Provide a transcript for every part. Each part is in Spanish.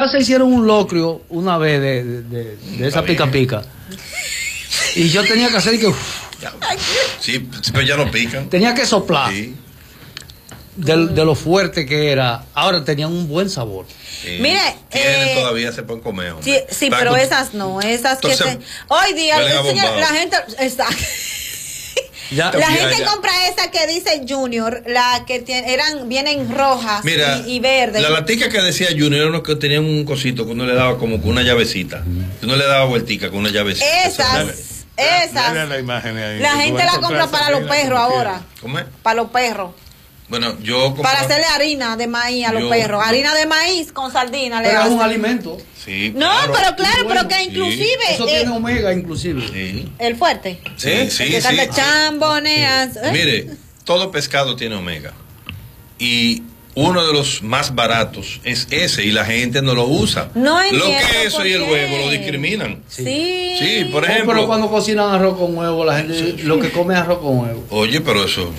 salsa hicieron un locrio una vez de esa pica pica. Y yo tenía que hacer que... Sí, pero ya no pican. Tenía que soplar. Sí. De lo fuerte que era. Ahora tenían un buen sabor. Sí. Mire, todavía se pueden comer. Sí, pero esas no, esas entonces, que se... Hoy día, señor, la gente... La gente compra esa que dice Junior, la que vienen rojas. Mira, y verdes. La latica que decía Junior era uno que tenía un cosito que uno le daba como con una llavecita. Uno le daba vueltica con una llavecita. Esas. La imagen ahí. La gente la compra para los perros ahora. ¿Cómo es? Para los perros. Bueno, yo para hacerle harina de maíz a los perros. Harina de maíz con sardina. Pero es un alimento. Sí, no, claro. pero que inclusive... Eso tiene omega, inclusive. Sí. El fuerte. Sí. Chamboneas. Mire, todo pescado tiene omega. Y uno de los más baratos es ese, y la gente no lo usa. No lo que es eso y el huevo lo discriminan. Sí, por ejemplo. Pero cuando cocinan arroz con huevo, la gente lo que come es arroz con huevo. Oye, pero eso...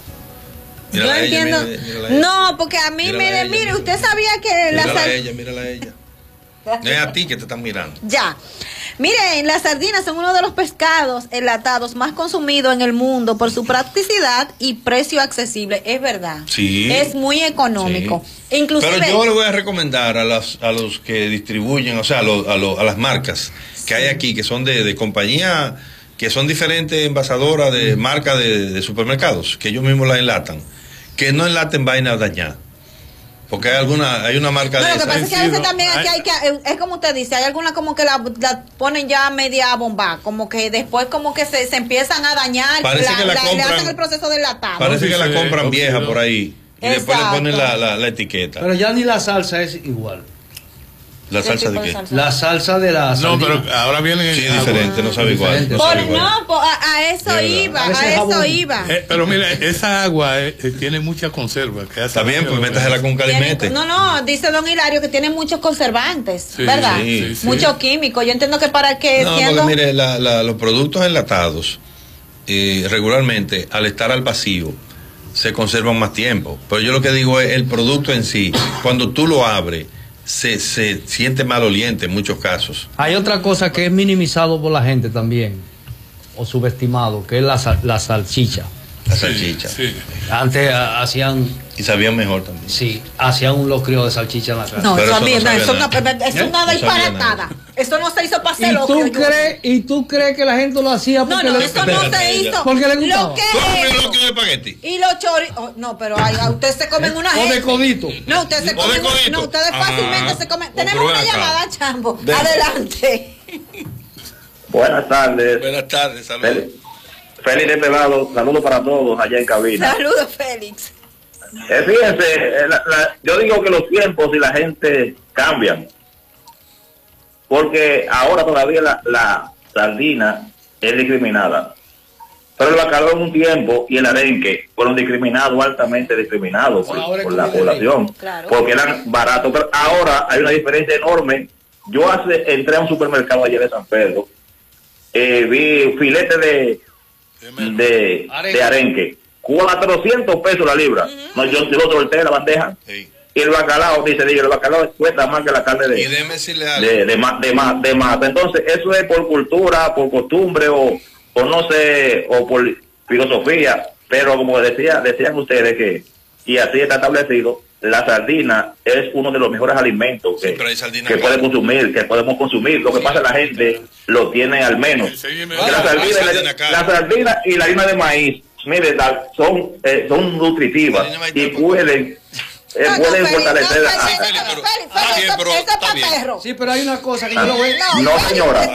Yo entiendo. No, porque a mí, mire, usted sabía que mírala a ella. No es a ti que te están mirando. Ya. Miren, las sardinas son uno de los pescados enlatados más consumidos en el mundo por su practicidad y precio accesible. Es verdad. Sí. Es muy económico. Sí. Inclusive, pero yo le voy a recomendar a los que distribuyen, o sea, a las marcas que hay aquí, que son de compañía, que son diferentes envasadoras de marcas de supermercados, que ellos mismos la enlatan, que no enlaten vainas dañadas. Porque hay una marca de... Lo que pasa es que a veces también aquí es como usted dice, hay algunas como que la ponen ya media bomba, como que después como que se empiezan a dañar, parece que le hacen el proceso de enlatado. Parece que la compran vieja por ahí y después le ponen la etiqueta. Pero ya ni la salsa es igual. ¿La salsa de qué? La salsa de la sardina. No, pero ahora vienen... Sí, diferente, no sabe igual. A eso iba. Pero mira, esa agua tiene mucha conserva. Está bien, pues métasela con calimete. No, dice don Hilario que tiene muchos conservantes, ¿verdad? Sí. Muchos químicos. Yo entiendo que para que... No, porque mire, los productos enlatados, regularmente, al estar al vacío, se conservan más tiempo. Pero yo lo que digo es el producto en sí. Cuando tú lo abres, se siente maloliente en muchos casos. Hay otra cosa que es minimizado por la gente también, o subestimado, que es la salchicha. La salchicha. Sí. Antes hacían... Y sabían mejor también. Sí, hacían un locrio de salchicha en la casa. No, pero eso es una disparatada. Eso no se hizo para hacer locrio. ¿Y tú crees que la gente lo hacía porque eso no se hizo. Porque le gustaba? Lo que es locrio de espagueti. Y los chorizos. No, pero usted se comen una gente. O de codito. No, usted se come. No, ustedes fácilmente se comen. Tenemos una llamada, Chambo. Adelante. Buenas tardes. Buenas tardes, saludos. Félix de este lado, saludos para todos allá en cabina. Saludos, Félix. Fíjense, yo digo que los tiempos y la gente cambian. Porque ahora todavía la sardina es discriminada. Pero el bacalao en un tiempo y el arenque fueron discriminados, altamente discriminados por la población. Claro. Porque eran baratos. Pero ahora hay una diferencia enorme. Yo entré a un supermercado ayer de San Pedro. Vi filete de arenque, 400 pesos la libra. No, yo solté la bandeja. Sí. Y el bacalao, el bacalao cuesta más que la carne de más. Entonces, eso es por cultura, por costumbre, o no sé, o por filosofía. Pero como decían ustedes y así está establecido, la sardina es uno de los mejores alimentos que podemos consumir. Lo que pasa es que la gente lo tiene al menos. La sardina y la harina de maíz, mire, son nutritivas y pueden fortalecer. Eso para perro. Sí, pero hay una cosa que yo lo veo. No, señora.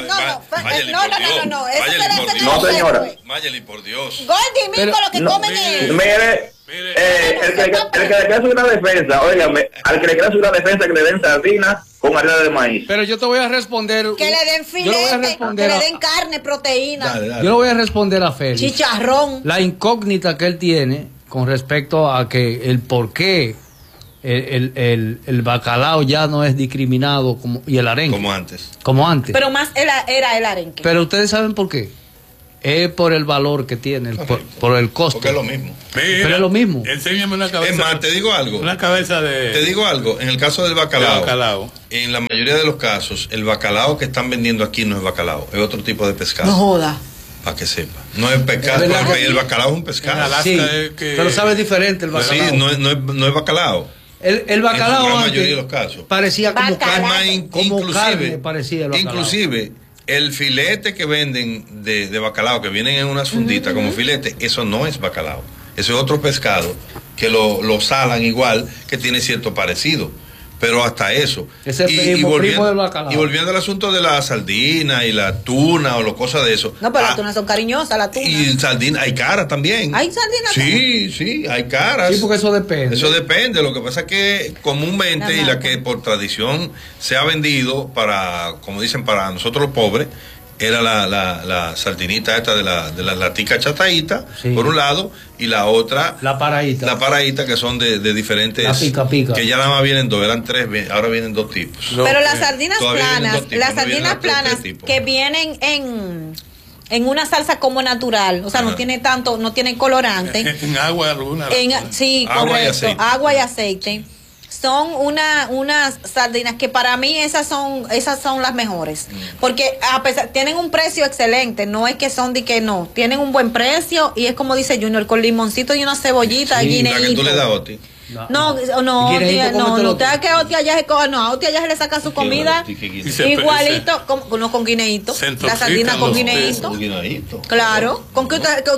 No, señora. Mayeli, por Dios. Gordy, mico, lo que comen es. Mire, el que le quiera hacer una defensa, óigame, al que le quiera hacer una defensa, que le den sardina con harina de maíz. Pero yo te voy a responder. Que le den filete, que le den carne, proteína. Dale. Yo le voy a responder a Félix. Chicharrón. La incógnita que él tiene con respecto a que el por qué el bacalao ya no es discriminado y el arenque. Como antes. Pero más era el arenque. Pero ustedes saben por qué. es por el valor que tiene, por el costo. Porque es lo mismo. Pero es lo mismo. Enséñame una cabeza. Es más, te digo algo. Una cabeza de... Te digo algo. En el caso del bacalao, en la mayoría de los casos, el bacalao que están vendiendo aquí no es bacalao, es otro tipo de pescado. No joda. Para que sepa. No es pescado. El bacalao es un pescado. Sí, pero sabe diferente el bacalao. Sí, no es bacalao. El bacalao en la mayoría de los casos parecía como carne, inclusive, parecía el bacalao. Inclusive el filete que venden de bacalao, que vienen en unas funditas como filete, eso no es bacalao. Eso es otro pescado que lo salan igual, que tiene cierto parecido. Pero hasta eso. Ese primo del bacalao. Y volviendo al asunto de la sardina y la tuna o las cosas de eso. No, pero las tunas son cariñosas, la tuna. Y sardina, hay caras también. ¿Hay sardinas? Sí, hay caras. Sí, porque eso depende. Eso depende. Lo que pasa es que comúnmente, y la que por tradición se ha vendido para, como dicen, para nosotros los pobres, era la sardinita esta de la latica chatadita, sí, por un lado, y la otra, la paraíta, que son de diferentes, la pica. que ya nada más vienen dos, eran tres, ahora vienen dos tipos. Pero las sardinas planas, que vienen en una salsa como natural, o sea, no tiene colorante. En agua alguna. Sí, correcto, agua y aceite. Son unas sardinas que para mí esas son las mejores, porque a pesar tienen un precio excelente, no es que son de que no, tienen un buen precio y es como dice Junior, con limoncito y una cebollita, guineíto. ¿La que tú le das a Oti? No, usted que Oti allá a Oti allá se le saca su comida igualito, con guineíto, la sardina con guineíto. Claro, con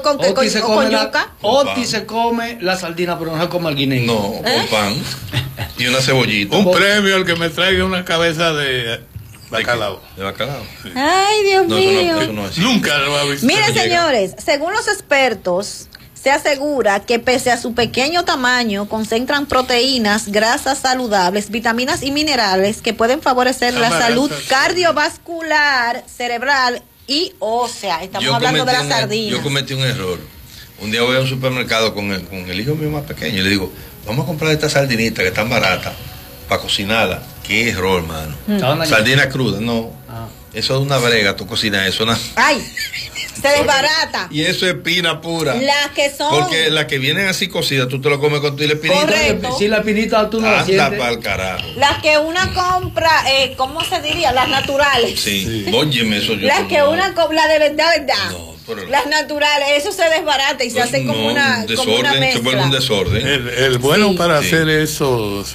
yuca. Oti se come la sardina, pero no se come el guineíto. No, con pan y una cebollita. Un premio al que me traiga una cabeza de bacalao. De bacalao. Ay, Dios mío. Eso no es. Nunca lo ha visto. Miren, señores, según los expertos, se asegura que pese a su pequeño tamaño, concentran proteínas, grasas saludables, vitaminas y minerales que pueden favorecer la salud cardiovascular, cerebral y ósea. Estamos hablando de las sardinas. Yo cometí un error. Un día voy a un supermercado con el hijo mío más pequeño y le digo, vamos a comprar esta sardinita que están barata para cocinarla. Qué error, hermano. Sardina cruda, no. Eso es una brega, tú cocinas eso. ¡Ay! Se desbarata. Y eso es espina pura. Las que son. Porque las que vienen así cocidas, tú te lo comes con tu espinita. Correcto. Si la espinita tú no la sientes. Anda para el carajo. Las que una compra, ¿cómo se diría? Las naturales. Sí. Óyeme eso. Las que una compra, de verdad. No. Las naturales, eso se desbarata y se hace como una mezcla. Se vuelve un desorden. El bueno para hacer esos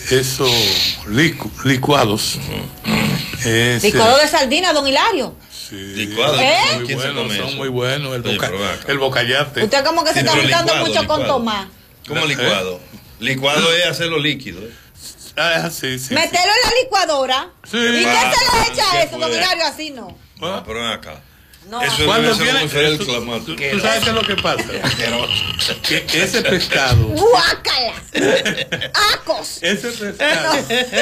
licuados. Licuado de sardina, don Hilario. Sí. Licuado. Son muy buenos. El bocayate. Usted como que se está juntando mucho con Tomás. ¿Cómo licuado? Licuado es hacerlo líquido. Sí. Meterlo en la licuadora. Sí. ¿Y qué se le echa a eso, don Hilario? Así no. No, pero ven acá. No. Eso cuando viene tú sabes qué es lo que pasa. Que ese pescado. ¡Guácala! ¡Acos! Ese pescado.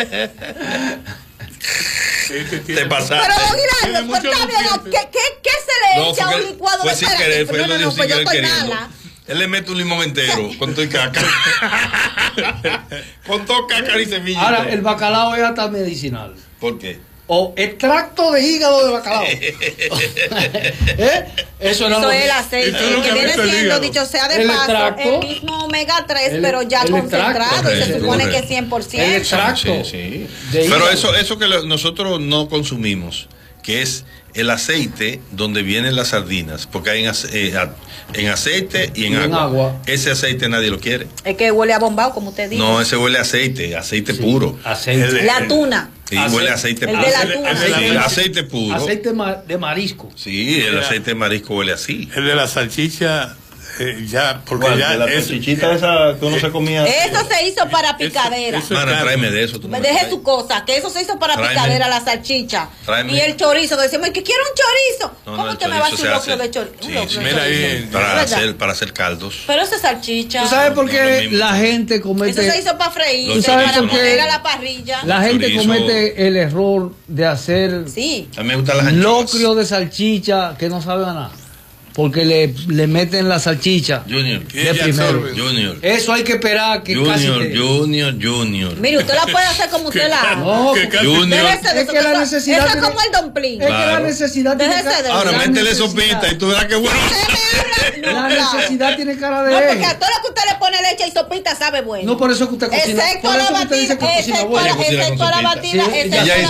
Te pasaste. Pero don Hilario, ¿qué se le echa a un licuado de sin querer, fue lo dijo sin querer queriendo. Él le mete un limón entero con todo y caca. Con todo caca y semillas. Ahora, el bacalao es hasta medicinal. ¿Por qué? O extracto de hígado de bacalao. Eso es el aceite que viene siendo, dicho sea de paso, el mismo omega 3, pero ya concentrado, y se supone que es 100%. El extracto. Sí. Pero eso que nosotros no consumimos, que es el aceite donde vienen las sardinas, porque hay en aceite y en agua. Ese aceite nadie lo quiere. Es que huele a bombao, como usted dice. No, ese huele a aceite puro. Aceite. La tuna. Sí, huele a aceite puro. El de la tuna. Sí, aceite puro. Aceite de marisco. Sí, el aceite de marisco huele así. El de la salchicha. Porque bueno, ya la salchichita esa que uno se comía. Eso se hizo para picadera. Mano, tráeme de eso. Deje su cosa, que eso se hizo para picadera, la salchicha. Tráeme. Y el chorizo, que decimos que quiero un chorizo. ¿Cómo te me va a hacer un locro de chorizo? Mira ahí. Para hacer caldos. Pero esa salchicha. ¿Tú sabes por qué la gente comete? Eso se hizo para freír, para poner a la parrilla. La gente comete el error de hacer a mí me gustan las locrio de salchicha que no sabe a nada. porque le meten la salchicha Junior. de primero. Junior. Eso hay que esperar que Junior. Mire, usted la puede hacer como usted la haga. No, Junior. Es que la necesidad eso es como el domplín. Es que la necesidad tiene Ahora, métele sopita y tú verás que bueno. La necesidad tiene cara de no, porque a todo lo que usted le pone leche y sopita sabe bueno. No, por eso que usted cocina. Excepto la batida, excepto la batida.